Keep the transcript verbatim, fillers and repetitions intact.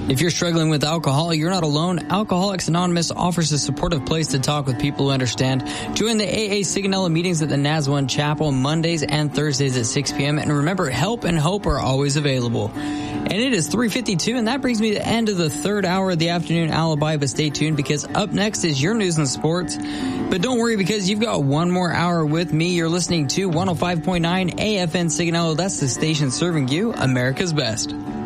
If you're struggling with alcohol, you're not alone. Alcoholics Anonymous offers a supportive place to talk with people who understand. Join the A A Sigonella meetings at the Nazwan Chapel Mondays and Thursdays at six p.m. And remember, help and hope are always available. And it is three fifty-two, and that brings me to the end of the third hour of the afternoon alibi. But stay tuned, because up next is your news and sports. But don't worry, because you've got one more hour with me. You're listening to one oh five point nine A F N Sigonella. That's the station serving you America's best.